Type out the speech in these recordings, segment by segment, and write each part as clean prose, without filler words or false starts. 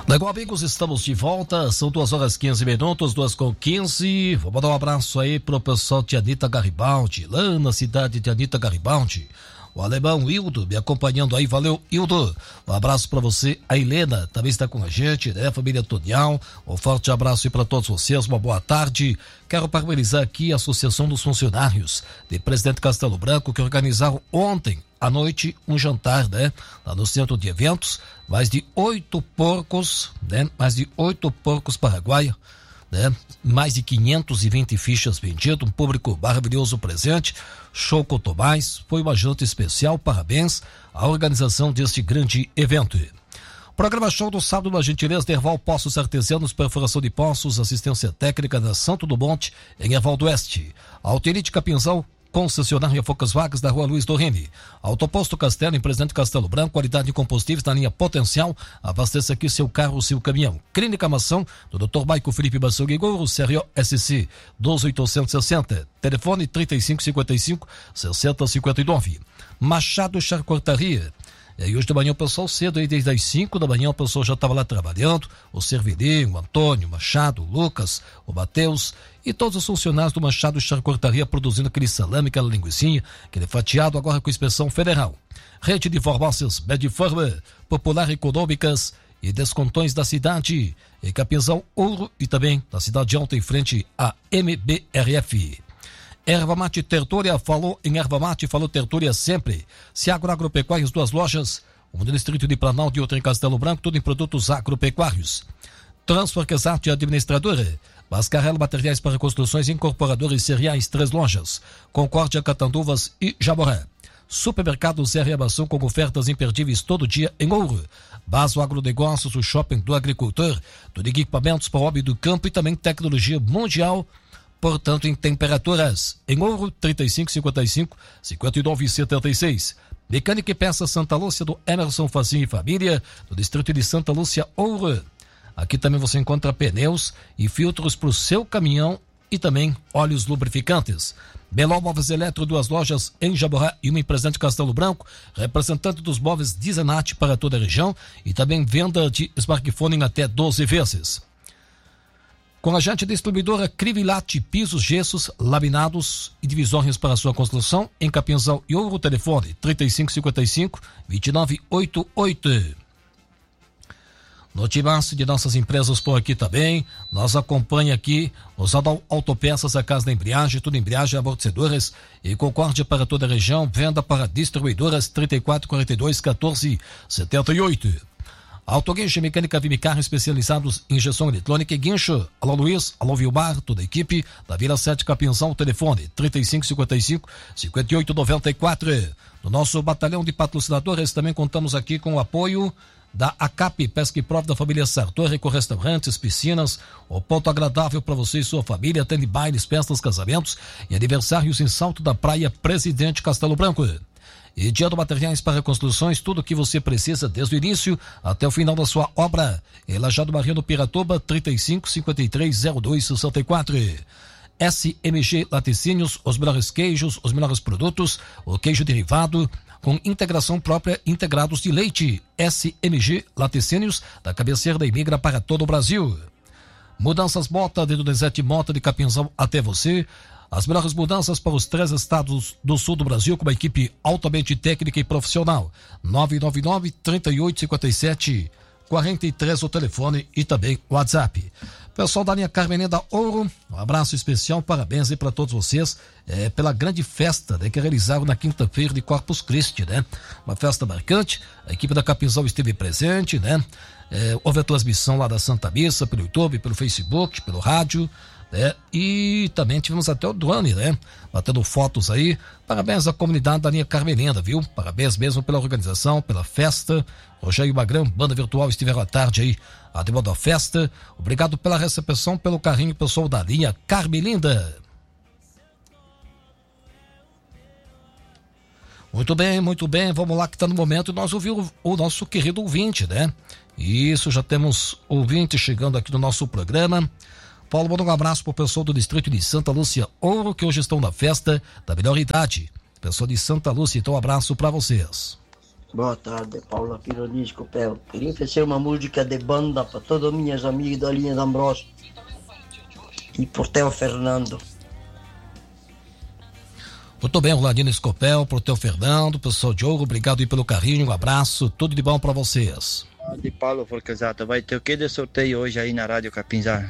Legal, amigos, estamos de volta, são 2h15, 2h15. Vou mandar um abraço aí pro pessoal de Anita Garibaldi, lá na cidade de Anita Garibaldi. O alemão Hildo me acompanhando aí, valeu Hildo, um abraço para você. A Helena também está com a gente, né, família Tonial, um forte abraço aí para todos vocês, uma boa tarde. Quero parabenizar aqui a Associação dos Funcionários de Presidente Castelo Branco, que organizaram ontem à noite um jantar, né, lá no centro de eventos, mais de 8 porcos paraguaios, né? Mais de 520 fichas vendidas, um público maravilhoso presente, show com Tomás, foi uma janta especial, parabéns à organização deste grande evento. Programa Show do sábado, uma gentileza de Erval Poços Artesianos, perfuração de poços, assistência técnica da Santo do Monte, em Erval do Oeste. Alterite Capinzal, concessionária Volkswagen da Rua Luiz Dorrini. Autoposto Castelo, em Presidente Castelo Branco, qualidade de combustíveis na linha Potencial. Abasteça aqui seu carro, seu caminhão. Clínica Mação, do Dr. Maico Felipe Bassoguegouro, CRO SC 12860. Telefone 3555-6059. Machado Charcutaria. E hoje de manhã o pessoal cedo, aí desde as 5 da manhã o pessoal já estava lá trabalhando, o Servilinho, o Antônio, o Machado, o Lucas, o Mateus e todos os funcionários do Machado Charcutaria produzindo aquele salame, aquela linguicinha, aquele fatiado agora com inspeção federal. Rede de farmácias Mediforma, Popular Econômicas e Descontões da cidade, em Capinzal Ouro e também na cidade de Alta em frente à MBRF. Erva Mate Tertúlia, falou em Erva Mate, falou Tertúlia sempre. Ciagro Agropecuários, 2 lojas, uma no distrito de Planalto e outra em Castelo Branco, tudo em produtos agropecuários. Transforquesate Administradora, Mascarello Materiais para Construções, Incorporadores Cereais, 3 lojas. Concórdia, Catanduvas e Jaboré. Supermercado Zé Reabação com ofertas imperdíveis todo dia em Ouro. Baso Agronegócios, o shopping do agricultor, tudo em equipamentos para o hobby do campo e também tecnologia mundial. Portanto, em temperaturas, em Ouro, 3555-5976. Mecânica e Peças Santa Lúcia, do Emerson Facinho e Família, do distrito de Santa Lúcia, Ouro. Aqui também você encontra pneus e filtros para o seu caminhão e também óleos lubrificantes. Belol Móveis Eletro, 2 lojas em Jaborá e uma em Presidente Castelo Branco, representante dos móveis Dizenat para toda a região e também venda de smartphone em até 12 vezes. Com a agente distribuidora Crivilate, pisos, gessos, laminados e divisórias para sua construção, em Capinzal e Ouro, telefone 3555-2988. Notimaço de nossas empresas por aqui também, nós acompanha aqui os autopeças, a casa da embreagem, tudo embreagem, amortecedores e concórdia para toda a região, venda para distribuidoras 3442-1478. Autoguincho, mecânica Vimicar, especializados em injeção eletrônica e guincho. Alô Luiz, alô Vilmar, toda a equipe da Vila 7 Capinzal, telefone 3555-5894. No nosso batalhão de patrocinadores também contamos aqui com o apoio da ACAP, Pesca e Prova da família Sartori, com restaurantes, piscinas, o ponto agradável para você e sua família, atende bailes, festas, casamentos e aniversários em Salto da Praia, Presidente Castelo Branco. E Dia do Materiais para Construções, tudo o que você precisa desde o início até o final da sua obra. Elajado Barreiro Piratuba, 35530264. SMG Laticínios, os melhores queijos, os melhores produtos, o queijo derivado com integração própria, integrados de leite. SMG Laticínios, da cabeceira da Imigra para todo o Brasil. Mudanças Mota, de Donizete Mota de Capinzal até você. As melhores mudanças para os 3 estados do sul do Brasil, com uma equipe altamente técnica e profissional. 999-3857-43, o telefone e também o WhatsApp. Pessoal da linha Carmenenda Ouro, um abraço especial, parabéns aí para todos vocês pela grande festa, né, que realizaram na quinta-feira de Corpus Christi, né? Uma festa marcante, a equipe da Capinzal esteve presente, né? Houve a transmissão lá da Santa Missa pelo YouTube, pelo Facebook, pelo rádio, e também tivemos até o drone, né? Batendo fotos aí. Parabéns à comunidade da linha Carmelenda, viu? Parabéns mesmo pela organização, pela festa. Rogério Magrão, banda virtual, estiveram à tarde aí, animando a festa. Obrigado pela recepção, pelo carinho, pessoal da linha Carmelinda. Muito bem, vamos lá que está no momento. Nós ouvimos o nosso querido ouvinte, né? Isso, já temos ouvinte chegando aqui no nosso programa. Paulo, manda um abraço pro pessoal do distrito de Santa Lúcia Ouro, que hoje estão na festa da melhor idade. Pessoal de Santa Lúcia, então um abraço para vocês. Boa tarde, Paula Pironi de Copel. Queria oferecer uma música de banda para todas as minhas amigas da linha de Ambrosio e por Theo Fernando. Muito bem, Rolandino Escopel, pro Teu Fernando, pessoal de Ouro, obrigado aí pelo carinho, um abraço, tudo de bom para vocês. De Paulo Forcasato, vai ter o que de sorteio hoje aí na Rádio Capinzá?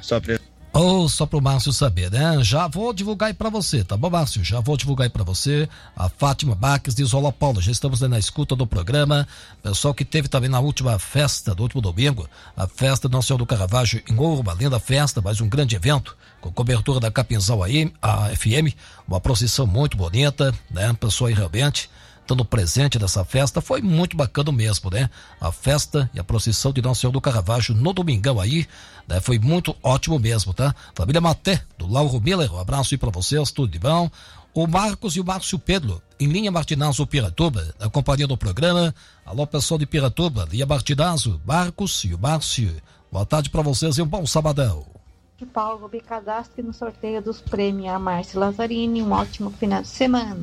Só pro Márcio saber, né? Já vou divulgar aí pra você, tá bom, Márcio? Já vou divulgar aí pra você. A Fátima Baques diz: olá, Paulo, já estamos na escuta do programa. Pessoal que teve também na última festa do último domingo, a festa do Nosso Senhor do Caravaggio em Ouro, uma linda festa, mais um grande evento, com cobertura da Capinzal aí, a FM, uma procissão muito bonita, né? Pessoal aí realmente estando presente dessa festa, foi muito bacana mesmo, né? A festa e a procissão de Nosso Senhor do Caravaggio no domingão aí, né? Foi muito ótimo mesmo, tá? Família Maté, do Lauro Miller, um abraço aí pra vocês, tudo de bom. O Marcos e o Márcio Pedro, em linha Martinazo Piratuba, na companhia do programa. Alô, pessoal de Piratuba, linha Martinazo, Marcos e o Márcio. Boa tarde pra vocês e um bom sabadão. Paulo, me cadastre no sorteio dos prêmios a Márcia Lazzarini, um ótimo final de semana.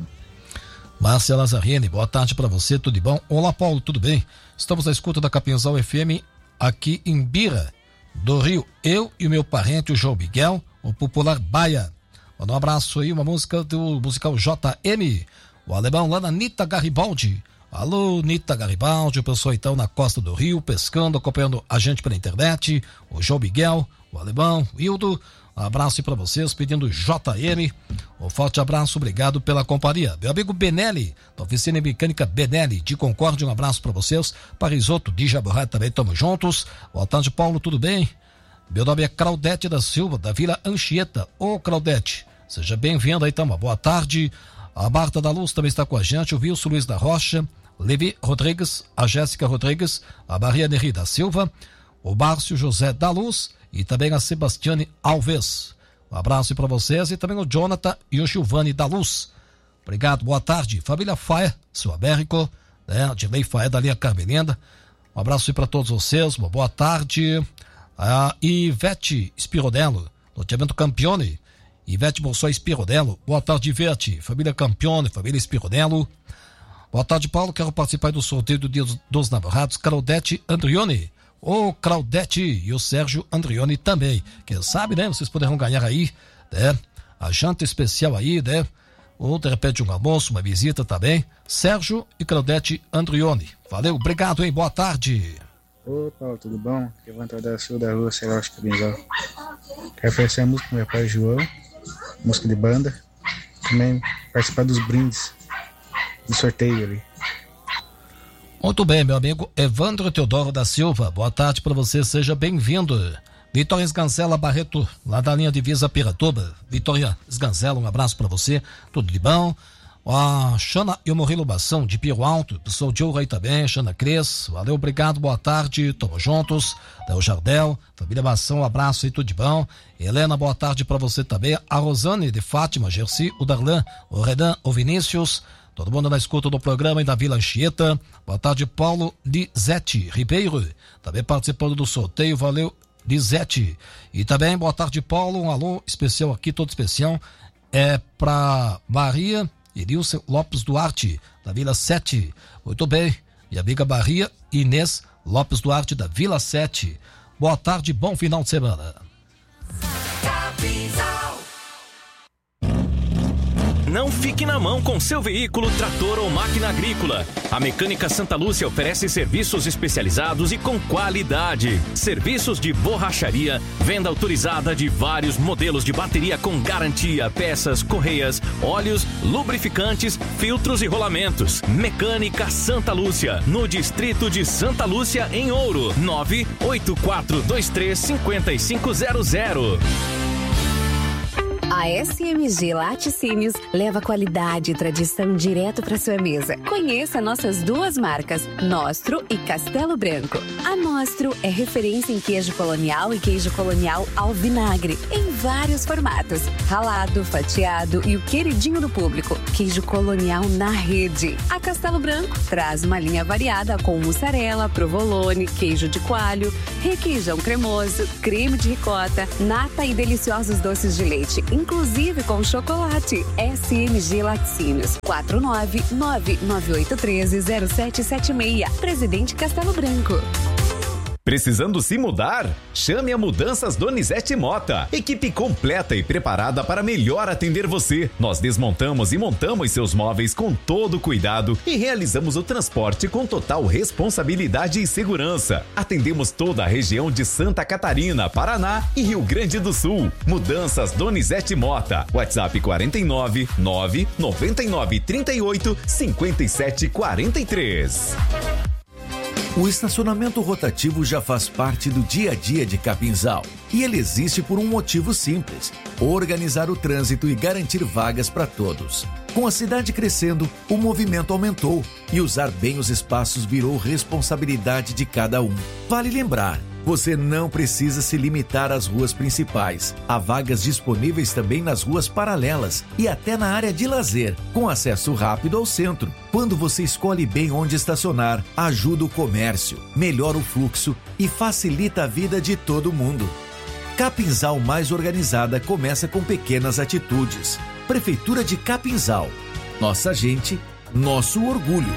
Márcia Lazzarini, boa tarde para você, tudo de bom? Olá, Paulo, tudo bem? Estamos na escuta da Capinzal FM aqui em Bira do Rio. Eu e o meu parente, o João Miguel, o popular Baia. Manda um abraço aí, uma música do musical JM, o alemão lá na Nita Garibaldi. Alô, Nita Garibaldi, o pessoal então na costa do Rio, pescando, acompanhando a gente pela internet. O João Miguel, o alemão, o Hildo. Um abraço para vocês, pedindo JM. Um forte abraço, obrigado pela companhia. Meu amigo Benelli, da Oficina Mecânica Benelli, de Concórdia, um abraço para vocês. Parisoto, de Jaborá, também estamos juntos. Boa tarde, Paulo, tudo bem? Meu nome é Claudete da Silva, da Vila Anchieta. Ô, Claudete, seja bem-vindo aí, então, boa tarde. A Marta da Luz também está com a gente, o Wilson Luiz da Rocha, Levi Rodrigues, a Jéssica Rodrigues, a Maria Neri da Silva, o Márcio José da Luz, e também a Sebastiane Alves. Um abraço para vocês e também o Jonathan e o Giovanni da Luz. Obrigado, boa tarde. Família Faia, seu Américo, né? Dilei Faia da linha Carmelinda. Um abraço para todos vocês, uma boa tarde. A Ivete Spirodello, loteamento Campione. Ivete Bolsói Spirodello. Boa tarde, Ivete. Família Campione, família Spirodello. Boa tarde, Paulo. Quero participar do sorteio do Dia dos Namorados. Claudete Andrione. O Claudete e o Sérgio Andrione também. Quem sabe, né? Vocês poderão ganhar aí, né? A janta especial aí, né? Ou de repente um almoço, uma visita também. Sérgio e Claudete Andrione. Valeu, obrigado, hein? Boa tarde. Ô, Paulo, tudo bom? Levanta da Sul da Rua, Celeste Cabinzal. Quero oferecer a música do meu pai João, música de banda. Também participar dos brindes, do sorteio ali. Muito bem, meu amigo Evandro Teodoro da Silva, boa tarde para você, seja bem-vindo. Vitória Esganzela Barreto, lá da linha Divisa Piratuba. Vitória Esganzela, um abraço para você, tudo de bom. A Xana e o Murilo Bação, de Piro Alto, pessoal de Ouro aí também, Xana Cres, valeu, obrigado, boa tarde, tamo juntos. Del Jardel, família Bação, um abraço aí, tudo de bom. Helena, boa tarde para você também. A Rosane de Fátima, Gersi, o Darlan, o Renan, o Vinícius. Todo mundo na escuta do programa e da Vila Anchieta. Boa tarde, Paulo Lizete Ribeiro. Também participando do sorteio. Valeu, Lizete. E também, boa tarde, Paulo. Um alô especial aqui, todo especial. É para Maria Irilson Lopes Duarte, da Vila 7. Muito bem. Minha amiga Maria Inês Lopes Duarte, da Vila 7. Boa tarde, bom final de semana. Não fique na mão com seu veículo, trator ou máquina agrícola. A Mecânica Santa Lúcia oferece serviços especializados e com qualidade. Serviços de borracharia, venda autorizada de vários modelos de bateria com garantia, peças, correias, óleos, lubrificantes, filtros e rolamentos. Mecânica Santa Lúcia, no distrito de Santa Lúcia, em Ouro. 984235500. A SMG Laticínios leva qualidade e tradição direto para sua mesa. Conheça nossas duas marcas, Nostro e Castelo Branco. A Nostro é referência em queijo colonial e queijo colonial ao vinagre, em vários formatos. Ralado, fatiado e o queridinho do público, queijo colonial na rede. A Castelo Branco traz uma linha variada com mussarela, provolone, queijo de coalho, requeijão cremoso, creme de ricota, nata e deliciosos doces de leite. inclusive com chocolate. SMG Laticínios, 49998130776, Presidente Castelo Branco. Precisando se mudar? Chame a Mudanças Donizete Mota. Equipe completa e preparada para melhor atender você. Nós desmontamos e montamos seus móveis com todo cuidado e realizamos o transporte com total responsabilidade e segurança. Atendemos toda a região de Santa Catarina, Paraná e Rio Grande do Sul. Mudanças Donizete Mota. WhatsApp 49 999 38 57 43. O estacionamento rotativo já faz parte do dia a dia de Capinzal. E ele existe por um motivo simples: organizar o trânsito e garantir vagas para todos. Com a cidade crescendo, o movimento aumentou e usar bem os espaços virou responsabilidade de cada um. Vale lembrar, você não precisa se limitar às ruas principais. Há vagas disponíveis também nas ruas paralelas e até na área de lazer, com acesso rápido ao centro. Quando você escolhe bem onde estacionar, ajuda o comércio, melhora o fluxo e facilita a vida de todo mundo. Capinzal mais organizada começa com pequenas atitudes. Prefeitura de Capinzal. Nossa gente, nosso orgulho.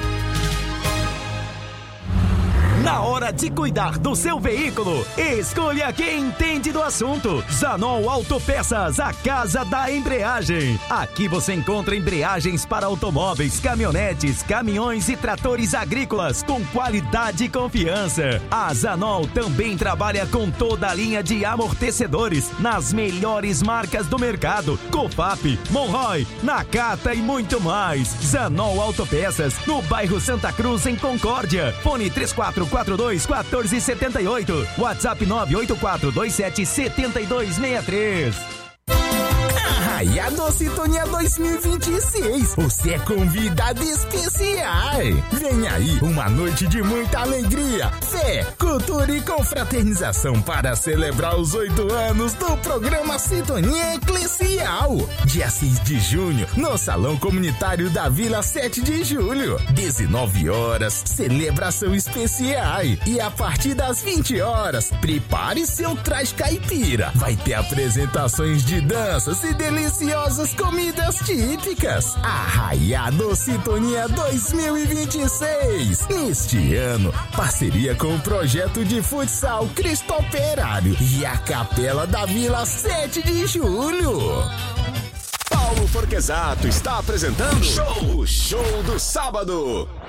Na hora de cuidar do seu veículo, escolha quem entende do assunto. Zanol Autopeças, a casa da embreagem. Aqui você encontra embreagens para automóveis, caminhonetes, caminhões e tratores agrícolas com qualidade e confiança. A Zanol também trabalha com toda a linha de amortecedores nas melhores marcas do mercado: Cofap, Monroy, Nakata e muito mais. Zanol Autopeças, no bairro Santa Cruz, em Concórdia. Fone 3442-1478. WhatsApp 984277263. Arraiado Sintonia 2026, você é convidado especial. Vem aí uma noite de muita alegria, fé, cultura e confraternização para celebrar os 8 anos do programa Sintonia Eclesial. Dia 6 de junho, no Salão Comunitário da Vila 7 de Julho. 19 horas, celebração especial. E a partir das 20 horas, prepare seu traje caipira. Vai ter apresentações de danças e deliciosas comidas típicas. Arraiado Sintonia 2026. Neste ano, parceria com o projeto de futsal Cristo Operário e a Capela da Vila 7 de Julho. Paulo Forquesato está apresentando o Show do Sábado.